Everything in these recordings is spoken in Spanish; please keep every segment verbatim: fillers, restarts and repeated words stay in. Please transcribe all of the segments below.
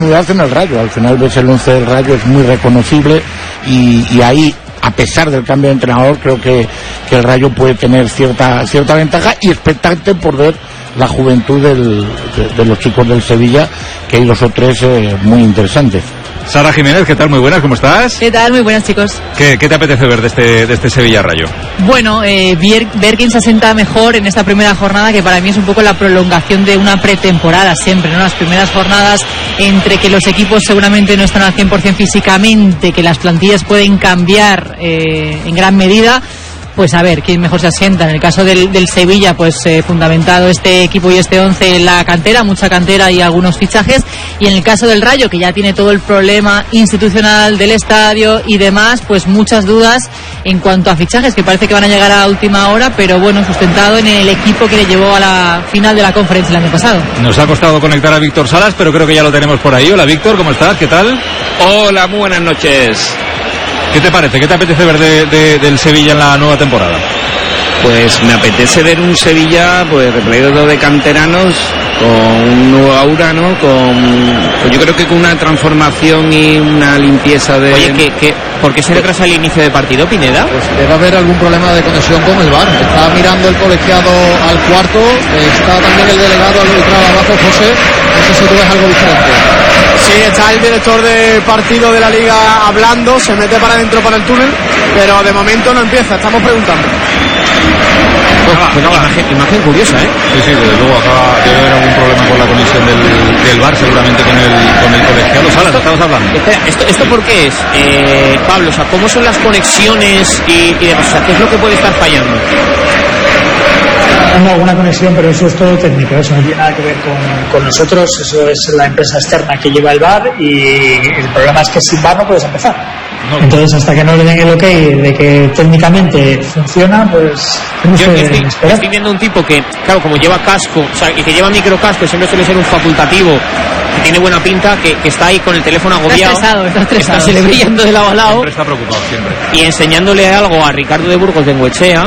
en el Rayo. Al final ves el once del Rayo, es muy reconocible y, y ahí, a pesar del cambio de entrenador, creo que, que el Rayo puede tener cierta cierta ventaja y expectante por ver la juventud del, de, de los chicos del Sevilla, que hay dos o tres eh, muy interesantes. Sara Jiménez, ¿qué tal? Muy buenas, ¿cómo estás? ¿Qué tal? Muy buenas, chicos. ¿Qué, qué te apetece ver de este, de este Sevilla Rayo? Bueno, eh, ver, ver quién se asenta mejor en esta primera jornada, que para mí es un poco la prolongación de una pretemporada siempre, ¿no? Las primeras jornadas, entre que los equipos seguramente no están al cien por ciento físicamente, que las plantillas pueden cambiar eh, en gran medida. Pues a ver, quién mejor se asienta. En el caso del, del Sevilla, pues eh, fundamentado este equipo y este once en la cantera, mucha cantera y algunos fichajes. Y en el caso del Rayo, que ya tiene todo el problema institucional del estadio y demás, pues muchas dudas en cuanto a fichajes, que parece que van a llegar a última hora, pero bueno, sustentado en el equipo que le llevó a la final de la conferencia el año pasado. Nos ha costado conectar a Víctor Salas, pero creo que ya lo tenemos por ahí. Hola Víctor, ¿cómo estás? ¿Qué tal? Hola, muy buenas noches. ¿Qué te parece? ¿Qué te apetece ver de, de, del Sevilla en la nueva temporada? Pues me apetece ver un Sevilla pues repleto de canteranos, con un nuevo aura, ¿no? Con, pues yo creo que con una transformación y una limpieza de... Oye, ¿qué, qué, ¿por qué se retrasa el inicio de partido, Pineda? Pues debe haber algún problema de conexión con el V A R. Está mirando el colegiado al cuarto, está también el delegado al entrar abajo, José. No sé si tú ves algo diferente. Sí, está el director de partido de la Liga hablando, se mete para adentro para el túnel, pero de momento no empieza, estamos preguntando. Pues, pues no, imagen, imagen curiosa, ¿eh? Sí, sí, desde luego acaba de haber algún problema con la conexión del, del V A R, seguramente con el, con el colegiado. Salas, estamos hablando. Espera, ¿esto, ¿esto por qué es, eh, Pablo? O sea, ¿cómo son las conexiones y, y demás? O sea, ¿qué es lo que puede estar fallando? No, alguna conexión, pero eso es todo técnico, eso no tiene nada que ver con, con nosotros, eso es la empresa externa que lleva el V A R y el problema es que sin V A R no puedes empezar. No. Entonces, hasta que no le den el ok de que técnicamente funciona, pues... Yo que estoy, estoy viendo un tipo que, claro, como lleva casco, o sea, y que lleva microcasco, siempre suele ser un facultativo, que tiene buena pinta, que, que está ahí con el teléfono agobiado. Está estresado, está estresado. Está, se le brillando de lado a lado. Siempre está preocupado, siempre. Y enseñándole algo a Ricardo de Burgos de Engoechea.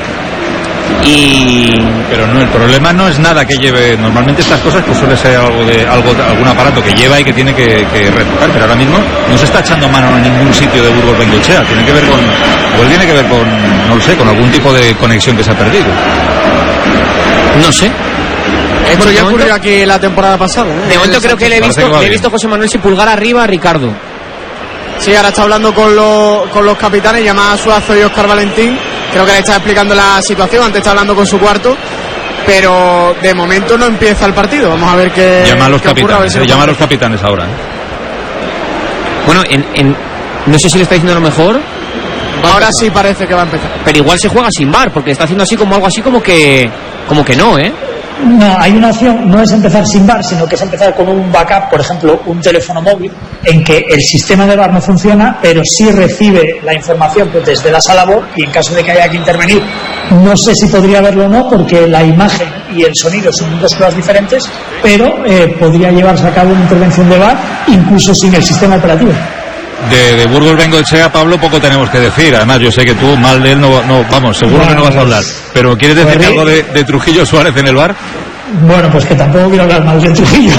Y... pero no, el problema no es nada que lleve. Normalmente estas cosas pues suele ser algo de algo algún aparato que lleva y que tiene que, que retocar, pero ahora mismo no se está echando mano en ningún sitio de Burgos Bengoechea. Tiene que ver con, o tiene que ver con, no lo sé, con algún tipo de conexión que se ha perdido. No sé. Esto ya ocurrió aquí la temporada pasada, ¿eh? De momento creo que le he visto, le he visto José Manuel sin pulgar arriba a Ricardo. Sí, ahora está hablando con los, con los capitanes, llama a Suazo y Óscar Valentín. Creo que le está explicando la situación, antes está hablando con su cuarto, pero de momento no empieza el partido. Vamos a ver qué, llama a los qué capitanes, ocurre, a ver si llama a los capitanes ahora, ¿eh? Bueno, en, en, no sé si le está diciendo lo mejor. Ahora sí parece que va a empezar. Pero igual se juega sin V A R, porque está haciendo así como algo así como que, como que no, ¿eh? No, hay una opción, no es empezar sin V A R, sino que es empezar con un backup, por ejemplo, un teléfono móvil, en que el sistema de V A R no funciona, pero sí recibe la información pues, desde la sala voz, y en caso de que haya que intervenir, no sé si podría verlo o no, porque la imagen y el sonido son dos cosas diferentes, pero eh, podría llevarse a cabo una intervención de V A R, incluso sin el sistema operativo. De, de Burgos Bengoechea, Pablo, poco tenemos que decir. Además, yo sé que tú, mal de él, no, no vamos, seguro bueno, que no vas a hablar. Pero ¿quieres decir pues, algo de, de Trujillo Suárez en el V A R? Bueno, pues que tampoco quiero hablar mal de Trujillo.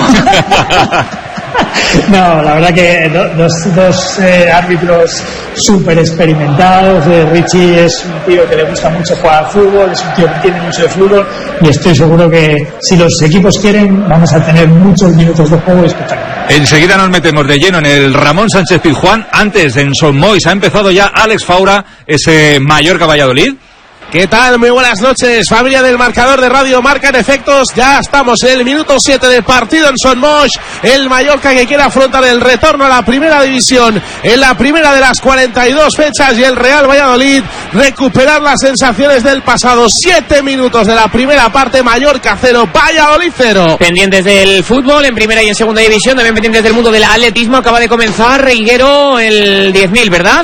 No, la verdad que do, dos, dos eh, árbitros súper experimentados. Eh, Richie es un tío que le gusta mucho jugar al fútbol, es un tío que tiene mucho de fútbol y estoy seguro que si los equipos quieren vamos a tener muchos minutos de juego y espectáculo. Enseguida nos metemos de lleno en el Ramón Sánchez Pizjuán. Antes, en Son Moix ha empezado ya Alex Faura, ese Mallorca Valladolid. ¿Qué tal? Muy buenas noches, familia del marcador de Radio Marca en efectos. Ya estamos en el minuto siete de partido en Son Moix. El Mallorca que quiere afrontar el retorno a la primera división en la primera de las cuarenta y dos fechas, y el Real Valladolid recuperar las sensaciones del pasado. Siete minutos de la primera parte, Mallorca cero, Valladolid cero. Pendientes del fútbol en primera y en segunda división, también pendientes del mundo del atletismo. Acaba de comenzar Reiguero el diez mil, ¿verdad?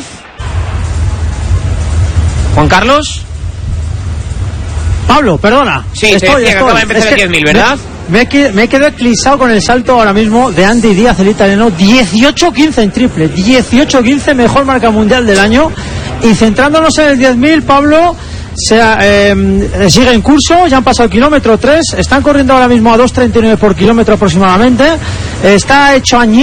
Juan Carlos. Pablo, perdona. Sí, estoy, te decía que acaba de empezar es el diez mil, ¿verdad? Me, me, me he quedado eclipsado con el salto ahora mismo de Andy Díaz, el italiano. dieciocho quince en triple. dieciocho quince, mejor marca mundial del año. Y centrándonos en el diez mil, Pablo, se, eh, sigue en curso. Ya han pasado el kilómetro tres. Están corriendo ahora mismo a dos treinta y nueve por kilómetro aproximadamente. Está hecho añil.